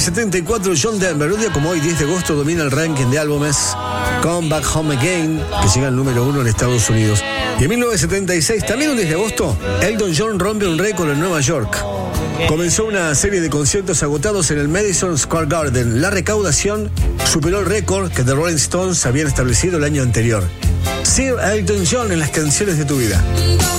1974, John Denver, un día como hoy, 10 de agosto, domina el ranking de álbumes Come Back Home Again, que llega al número 1 en Estados Unidos. Y en 1976, también un 10 de agosto, Elton John rompe un récord en Nueva York. Comenzó una serie de conciertos agotados en el Madison Square Garden. La recaudación superó el récord que The Rolling Stones habían establecido el año anterior. Sir Elton John en las canciones de tu vida.